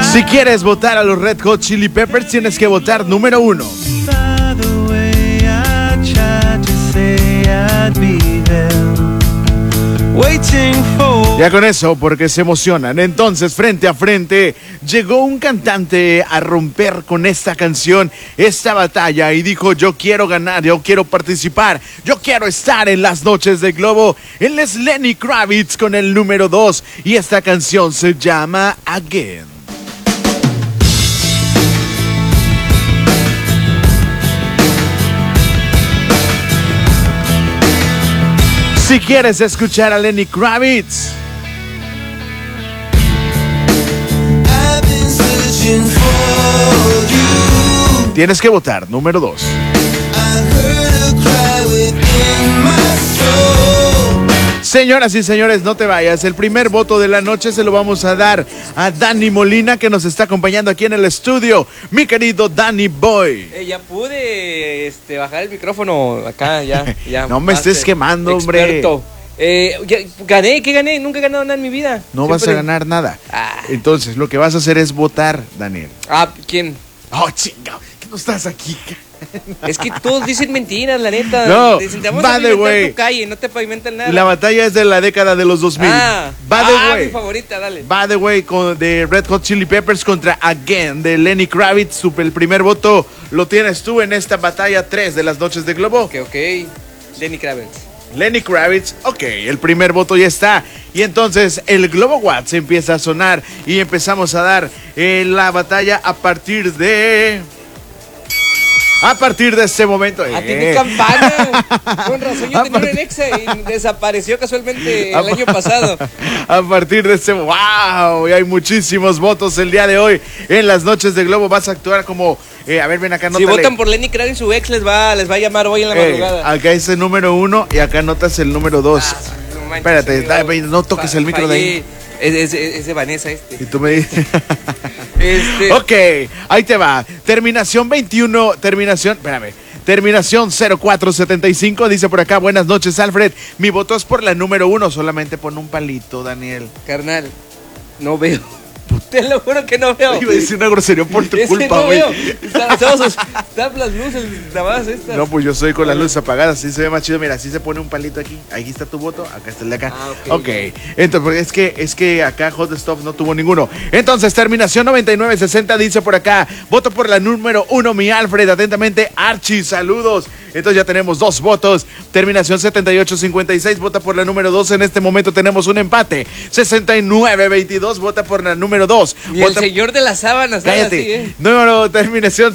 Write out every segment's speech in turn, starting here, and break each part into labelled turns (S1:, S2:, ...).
S1: Si quieres votar a los Red Hot Chili Peppers, tienes que votar número 1. Ya con eso, porque se emocionan. Entonces, frente a frente, llegó un cantante a romper con esta canción, esta batalla, y dijo: yo quiero ganar, yo quiero participar, yo quiero estar en las noches de Globo. Él es Lenny Kravitz con el número 2, y esta canción se llama Again. Si quieres escuchar a Lenny Kravitz, tienes que votar número 2. Señoras y señores, no te vayas. El primer voto de la noche se lo vamos a dar a Dani Molina, que nos está acompañando aquí en el estudio. Mi querido Danny Boy.
S2: Ya pude bajar el micrófono acá, ya.
S1: No me estés quemando,
S2: experto.
S1: hombre.
S2: Gané, ¿qué gané? Nunca he ganado nada en mi vida.
S1: No vas a ganar nada. Entonces, lo que vas a hacer es votar, Daniel.
S2: ¿Quién?
S1: Oh, chingado, que no estás aquí.
S2: Es que todos dicen mentiras, la neta.
S1: No,
S2: by the way, tu calle, no te pavimentan nada.
S1: La batalla es de la década de los 2000.
S2: Mi favorita, dale.
S1: By the way, de Red Hot Chili Peppers contra Again de Lenny Kravitz. El primer voto lo tienes tú en esta batalla 3 de las noches de Globo.
S2: Ok.
S1: Lenny Kravitz, ok, el primer voto ya está. Y entonces el Globo Watts empieza a sonar y empezamos a dar la batalla a partir de este momento.
S2: Tiene campana. Con razón, yo tenía un Nexa y desapareció casualmente el año pasado.
S1: A partir de este... ¡Wow! Y hay muchísimos votos el día de hoy. En las noches de Globo vas a actuar como... a ver, ven acá, anótale.
S2: Si votan por Lenny Kravitz, su ex les va a llamar hoy en la madrugada.
S1: Acá es el número 1 y acá anotas el número 2. No espérate, no toques el micro de ahí.
S2: Es de Vanessa
S1: Y tú me dices... Ok, ahí te va. Terminación 0475 dice por acá: buenas noches, Alfred. Mi voto es por la número 1. Solamente pon un palito, Daniel.
S2: Carnal, no veo. Te lo juro que no veo.
S1: Iba a decir una grosería por tu culpa, güey.
S2: Tap las luces, nada más estas.
S1: No, pues yo soy con las luces apagadas. Así se ve más chido. Mira, así se pone un palito aquí. Aquí está tu voto. Acá está el de acá. Ok. Entonces, es que acá Hot Stuff no tuvo ninguno. Entonces, terminación 9960 dice por acá: voto por la número 1, mi Alfred. Atentamente, Archie. Saludos. Entonces ya tenemos 2 votos. Terminación 7856 vota por la número 2. En este momento tenemos un empate. 6922 vota por la número 2.
S2: Y el señor de las sábanas.
S1: Cállate. Así, terminación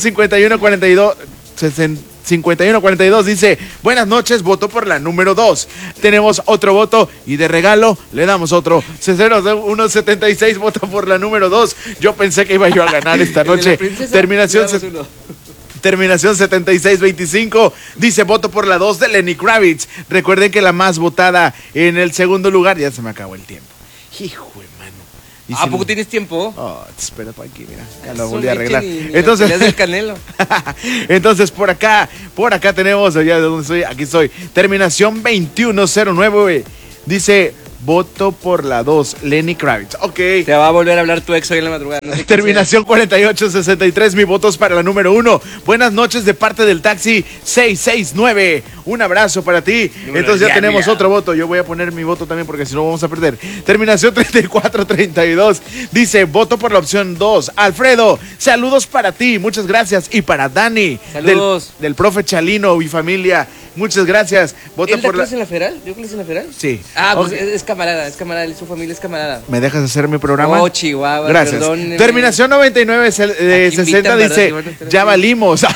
S1: 5142 dice: buenas noches, voto por la número 2. Tenemos otro voto y de regalo le damos otro. 0176 vota por la número 2. Yo pensé que iba yo a ganar esta noche. Terminación 7625 dice: voto por la 2 de Lenny Kravitz. Recuerden que la más votada en el segundo lugar, ya se me acabó el tiempo. Hijo de mano.
S2: ¿A poco tienes tiempo?
S1: Espera para aquí, mira. Ya lo volví a arreglar. Entonces,
S2: del Canelo.
S1: Entonces por acá tenemos, ya de donde estoy, aquí estoy. Terminación 2109, dice: voto por la 2, Lenny Kravitz. Ok.
S2: Te va a volver a hablar tu ex hoy en la madrugada. No sé.
S1: Terminación 4863, mi voto es para la número 1. Buenas noches de parte del taxi 669. Un abrazo para ti. Entonces ya tenemos otro voto. Yo voy a poner mi voto también porque si no vamos a perder. Terminación 3432 dice: voto por la opción 2. Alfredo, saludos para ti. Muchas gracias. Y para Dani.
S2: Saludos.
S1: Del profe Chalino y familia. Muchas gracias.
S2: Vota por clase en la Federal? ¿Dio clase en la Federal?
S1: Sí.
S2: Pues es camarada, su familia es camarada.
S1: ¿Me dejas hacer mi programa?
S2: Oh, Chihuahua,
S1: gracias.
S2: Perdóneme.
S1: Terminación 9960 dice: ya valimos.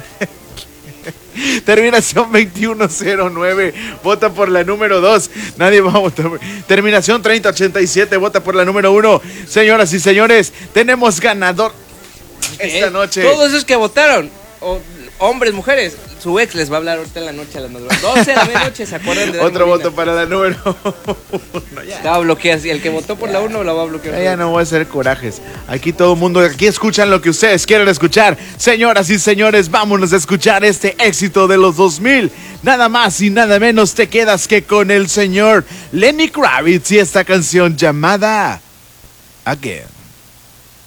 S1: Terminación 2109 vota por la número 2. Nadie va a votar. Terminación 3087 vota por la número 1. Señoras y señores, tenemos ganador esta noche.
S2: Todos esos que votaron, hombres, mujeres, su ex les va a hablar ahorita en la noche a las 12 de la medianoche, ¿se acuerdan de
S1: otro voto para la número 1?
S2: La bloqueas, y el que votó por la 1 la va a bloquear.
S1: Ya no voy a hacer corajes. Aquí todo el mundo, aquí escuchan lo que ustedes quieren escuchar. Señoras y señores, vámonos a escuchar este éxito de los 2000. Nada más y nada menos te quedas que con el señor Lenny Kravitz y esta canción llamada Again.